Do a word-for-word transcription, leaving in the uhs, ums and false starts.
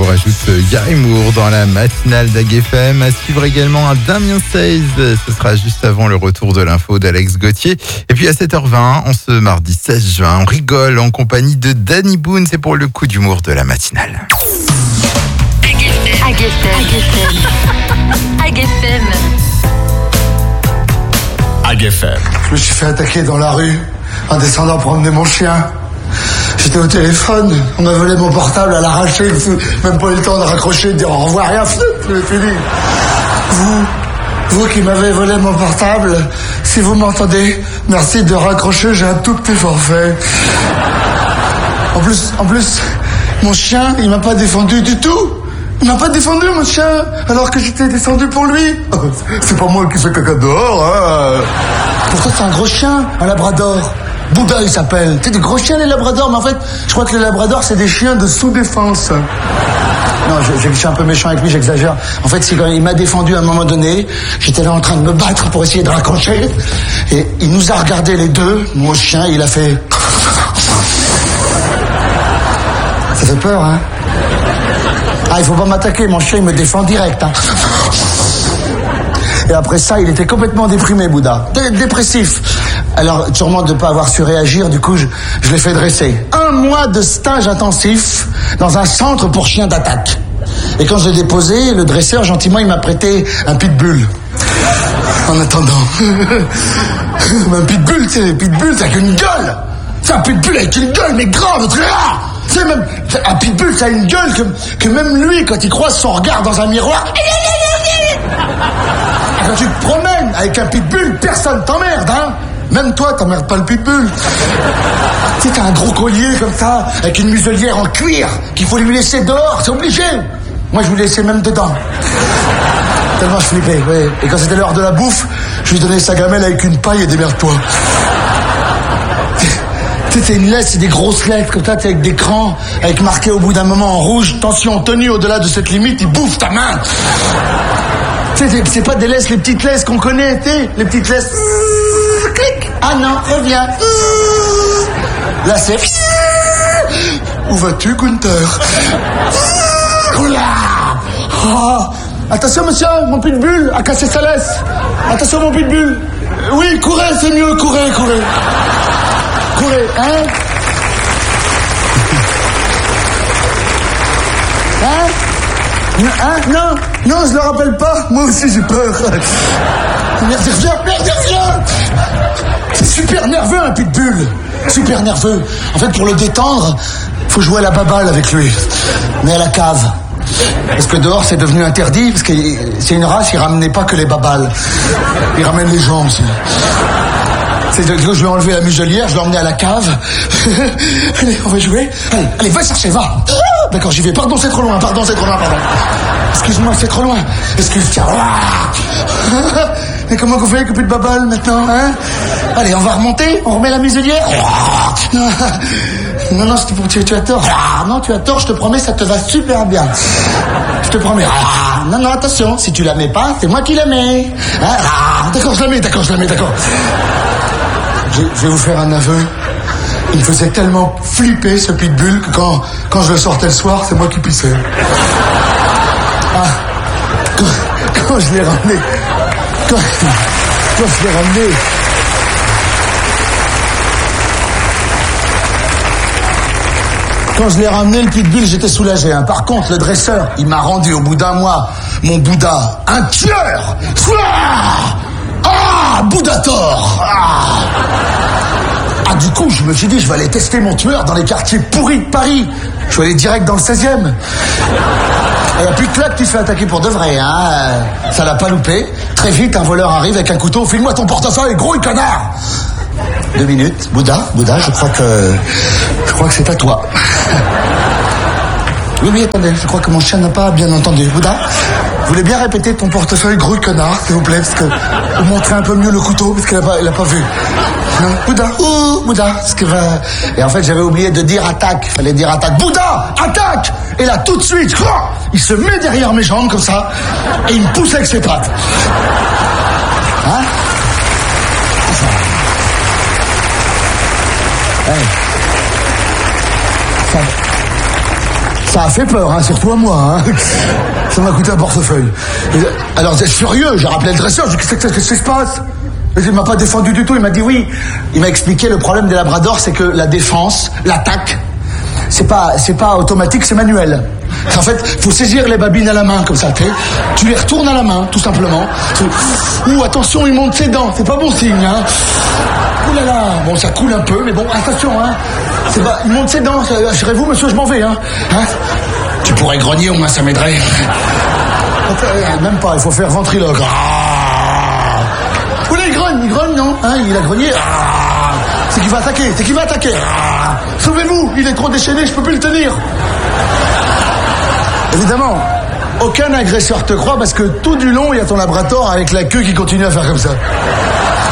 rajoute Gary Moore dans la matinale d'A G F M. À suivre également un Damien Seize. Ce sera juste avant le retour de l'info d'Alex Gauthier. Et puis à sept heures vingt, en ce mardi seize juin, on rigole en compagnie de Danny Boone. C'est pour le coup d'humour de la matinale. A G F M. A G F M. A G F M. Je me suis fait attaquer dans la rue en descendant promener mon chien. J'étais au téléphone, on m'a volé mon portable à l'arraché, même pas eu le temps de raccrocher, de dire au revoir, rien, c'est fini. Vous, vous qui m'avez volé mon portable, si vous m'entendez, merci de raccrocher, j'ai un tout petit forfait. En plus, en plus, mon chien, il m'a pas défendu du tout. Il m'a pas défendu, mon chien, alors que j'étais descendu pour lui. C'est pas moi qui fais caca dehors, hein. Pourtant, c'est un gros chien, un labrador. Bouddha, il s'appelle. C'est des gros chiens, les labradors, mais en fait, je crois que les labradors, c'est des chiens de sous-défense. Non, je, je suis un peu méchant avec lui, j'exagère. En fait, c'est quand il m'a défendu à un moment donné, j'étais là en train de me battre pour essayer de raccrocher, et il nous a regardés les deux, mon chien, il a fait... Ça fait peur, hein? Ah, il faut pas m'attaquer, mon chien, il me défend direct, hein. Et après ça, il était complètement déprimé, Bouddha. Dé- dépressif. Alors, sûrement de ne pas avoir su réagir, du coup, je, je l'ai fait dresser. Un mois de stage intensif dans un centre pour chiens d'attaque. Et quand je l'ai déposé, le dresseur, gentiment, il m'a prêté un pitbull. En attendant. Un pitbull, tu sais, un pitbull, c'est avec une gueule. C'est un pitbull avec une gueule, mais grave, très rare. Tu sais, même, un pitbull, ça a une gueule que, que même lui, quand il croise son regard dans un miroir... Quand tu te promènes avec un pitbull, personne t'emmerde, hein. Même toi, t'emmerdes pas le pitbull. Tu sais, t'as un gros collier comme ça, avec une muselière en cuir, qu'il faut lui laisser dehors, c'est obligé. Moi, je vous laissais même dedans. Tellement je flippais, ouais. Et quand c'était l'heure de la bouffe, je lui donnais sa gamelle avec une paille et démerde-toi. Tu sais, c'est une laisse, c'est des grosses lettres, comme ça, t'es avec des crans, avec marqué au bout d'un moment en rouge, tension tenue au-delà de cette limite, il bouffe ta main. Tu sais, c'est pas des laisses, les petites laisses qu'on connaît, tu sais, les petites laisses. Clic. Ah non, reviens. Là, c'est... Où vas-tu, Gunther? Oula. Oh. Attention, monsieur, mon pitbull a cassé sa laisse. Attention, mon pitbull. Oui, courez, c'est mieux, courez, courez. Courez, hein? Hein? Hein? Non, non, je le rappelle pas. Moi aussi, j'ai peur. Merde, il revient, merde, il revient. C'est super nerveux, un pitbull. Super nerveux. En fait, pour le détendre, faut jouer à la baballe avec lui. Mais à la cave. Parce que dehors, c'est devenu interdit. Parce que c'est une race, il ramenait pas que les babales. Il ramène les gens aussi. C'est que je lui ai enlevé la muselière, je l'ai emmené à la cave. Allez, on va jouer. Allez, allez, va chercher, va. D'accord, j'y vais. Pardon, c'est trop loin, pardon, c'est trop loin, pardon. Excuse-moi, c'est trop loin. Excuse-toi. Et comment qu'on fait avec plus de babal maintenant, hein? Allez, on va remonter, on remet la muselière. Non, non, c'est pour tu, tu as tort. Non, tu as tort, je te promets, ça te va super bien. Je te promets. Non, non, attention, si tu la mets pas, c'est moi qui la mets. Hein? D'accord, je la mets, d'accord, je la mets, d'accord. Je, je vais vous faire un aveu. Il me faisait tellement flipper, ce pitbull, que quand, quand je le sortais le soir, c'est moi qui pissais. Ah, quand, quand je l'ai ramené, quand, quand je l'ai ramené, quand je l'ai ramené, le pitbull, j'étais soulagé. Hein. Par contre, le dresseur, il m'a rendu au bout d'un mois, mon Bouddha, un tueur. Ah, Bouddha-tor. Ah. Ah, du coup, je me suis dit, je vais aller tester mon tueur dans les quartiers pourris de Paris. Je vais aller direct dans le seizième. Et puis que là, tu te fais attaquer pour de vrai, hein. Ça l'a pas loupé. Très vite, un voleur arrive avec un couteau. File-moi ton portefeuille, gros connard. Deux minutes. Bouddha, Bouddha, je crois que... Je crois que c'est à toi. Oui, oui, attendez, je crois que mon chien n'a pas bien entendu. Bouddha, vous voulez bien répéter ton portefeuille, gros connard, s'il vous plaît, parce que vous montrez un peu mieux le couteau, parce qu'il n'a pas, il a pas vu. Hein? Bouddha, ouh, Bouddha, ce que va... Et en fait, j'avais oublié de dire attaque. Il fallait dire attaque. Bouddha, attaque! Et là, tout de suite, il se met derrière mes jambes, comme ça, et il me pousse avec ses pattes. Hein? Hey. Ça, Ça a fait peur, hein, surtout à moi. Hein. Ça m'a coûté un portefeuille. Et, alors, j'étais furieux, j'ai rappelé le dresseur, j'ai dit, qu'est-ce que se passe? Il m'a pas défendu du tout, il m'a dit oui. Il m'a expliqué le problème des labradors, c'est que la défense, l'attaque, c'est pas, c'est pas automatique, c'est manuel. En fait, faut saisir les babines à la main, comme ça, tu sais. Tu les retournes à la main, tout simplement. Ouh, attention, il monte ses dents, c'est pas bon signe, hein. Ouh là là, bon, ça coule un peu, mais bon, attention, hein. C'est pas, il monte ses dents, assurez-vous, monsieur, je m'en vais, hein. hein. Tu pourrais grogner, au moins, ça m'aiderait. Même pas, il faut faire ventriloque. Ah. Ouh là, il grogne, il grogne, non, hein, il a grogné. Ah. C'est qu'il va attaquer, c'est qu'il va attaquer. Ah. Sauvez-vous, il est trop déchaîné, je peux plus le tenir. Évidemment, aucun agresseur te croit parce que tout du long, il y a ton labrador avec la queue qui continue à faire comme ça.